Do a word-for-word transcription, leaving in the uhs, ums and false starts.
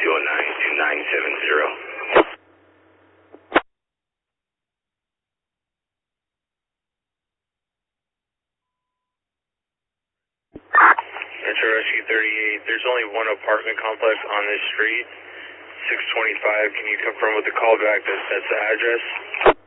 two oh nine, two nine seven zero. Metro Rescue thirty-eight, there's only one apartment complex on this street, six twenty-five. Can you confirm with the callback that that's the address?